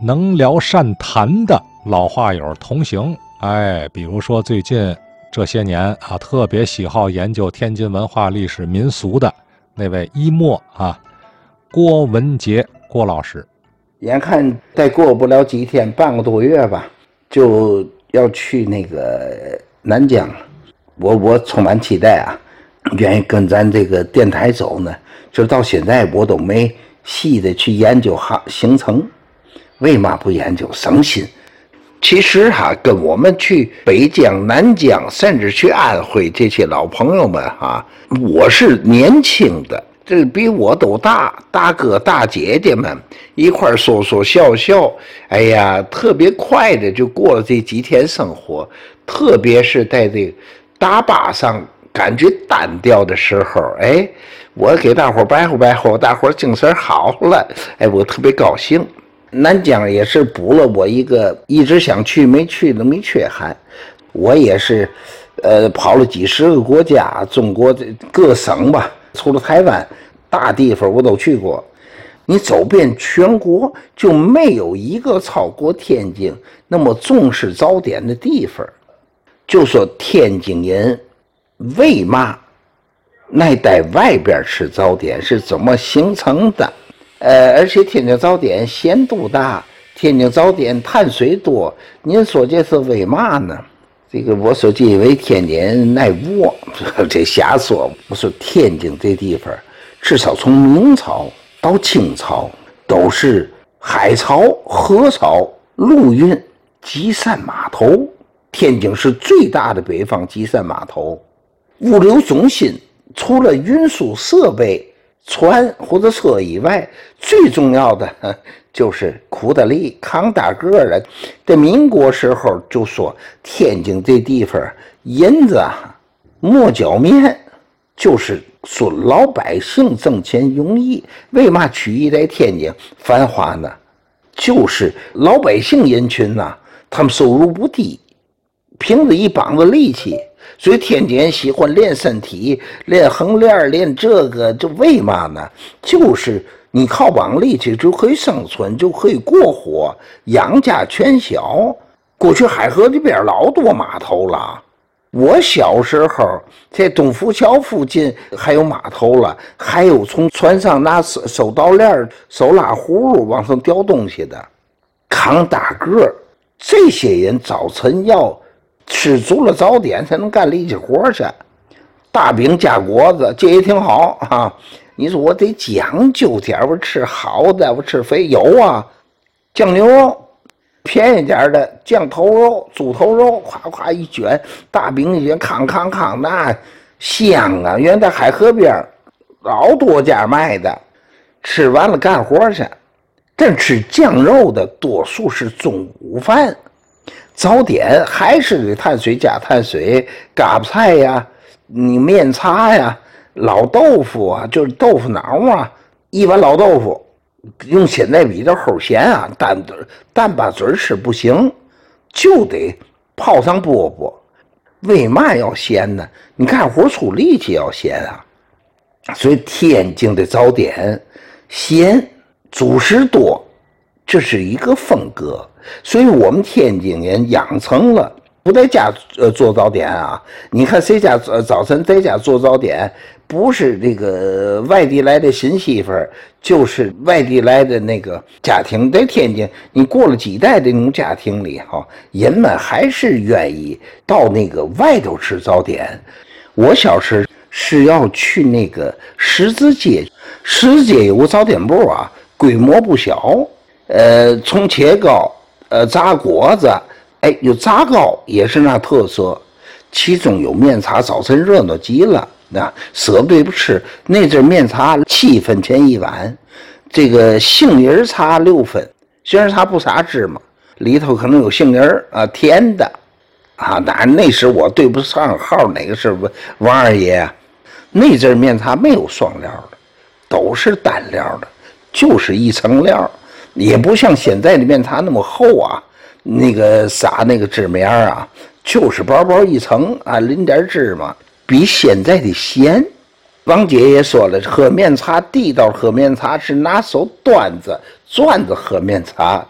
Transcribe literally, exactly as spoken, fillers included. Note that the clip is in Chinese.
能聊善谈的老话友同行。哎，比如说最近这些年啊，特别喜好研究天津文化历史民俗的那位一墨啊，郭文杰郭老师。 眼看再过不了几天，半个多月吧，就要去那个南疆了。我我充满期待啊，愿意跟咱这个电台走呢。就到现在我都没细的去研究行行程，为嘛不研究？省心。其实哈、啊，跟我们去北疆、南疆，甚至去安徽这些老朋友们哈、啊，我是年轻的，这比我都大，大哥大姐姐们一块说说笑笑，哎呀，特别快的就过了这几天生活。特别是在这个大巴上感觉单调的时候，哎，我给大伙白活白活，大伙精神好了，哎，我特别高兴。南疆也是补了我一个一直想去没去的没缺憾。我也是呃跑了几十个国家，中国的各省吧，除了台湾大地方我都去过。你走遍全国就没有一个超过天津那么重视早点的地方。就说天津人为嘛爱在外边吃早点是怎么形成的？呃，而且天津早点咸度大，天津早点碳水多，您说这是为嘛呢？这个我说因为天津人爱窝，这瞎说。我说天津这地方，至少从明朝到清朝都是海漕、河漕、陆运、集散码头。天津是最大的北方集散码头，物流中心。除了运输设备、船或者车以外，最重要的就是苦大力扛大个的。在民国时候就说天津这地方银子啊磨脚面，就是说老百姓挣钱容易。为嘛曲艺在天津繁华呢？就是老百姓人群呐、啊，他们收入不低，凭着一膀子力气。所以天津人喜欢练身体，练横练，练这个，这为嘛呢？就是你靠膀力气就可以生存，就可以过活，养家全小。过去海河这边老多码头了，我小时候在东福桥附近还有码头了，还有从船上拿手手刀链、手拉葫芦往上吊东西的，扛大个。这些人早晨要吃足了早点才能干力气活去，大饼加果子，这也挺好啊。你说我得讲究点，我吃好的，我吃肥油啊，酱牛肉，便宜点的酱头肉、猪头肉，夸夸一卷，大饼一卷，康康康，那香啊！原来在海河边老多家卖的，吃完了干活去。但吃酱肉的多数是中午饭。早点还是得碳水加碳水，嘎巴菜呀，你面茶呀，老豆腐啊，就是豆腐脑啊，一碗老豆腐，用现在比较齁咸啊，蛋蛋巴嘴吃不行，就得泡上饽饽。为嘛要咸呢？你干活出力气要咸啊。所以天津的早点咸，主食多，这是一个风格。所以我们天津人养成了不在家呃做早点啊。你看谁家呃早晨在家做早点，不是这个外地来的新媳妇儿，就是外地来的那个家庭。在天津你过了几代的那种家庭里哈，人们还是愿意到那个外头吃早点。我小时候是要去那个十字街，十字街有个早点部啊，规模不小，呃，葱茄糕。呃，炸果子，哎，有炸糕也是那特色，其中有面茶，早晨热闹极了，那舍不得不吃。那阵面茶七分钱一碗，这个杏仁茶六分，杏仁茶不撒芝麻，里头可能有杏仁啊，甜的啊。当然那时我对不上号，哪个是王二爷啊？那阵面茶没有双料的，都是单料的，就是一层料。也不像现在的面茶那么厚啊，那个撒那个芝麻芽啊，就是薄薄一层啊，淋点芝麻，比现在的咸。王姐也说了，喝面茶地道喝面茶是拿手端着转着喝面茶，